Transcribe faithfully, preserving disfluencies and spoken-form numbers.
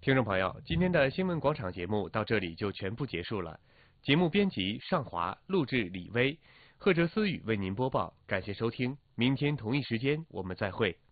听众朋友，今天的新闻广场节目到这里就全部结束了。节目编辑尚华，录制李威，贺哲思雨为您播报。感谢收听，明天同一时间我们再会。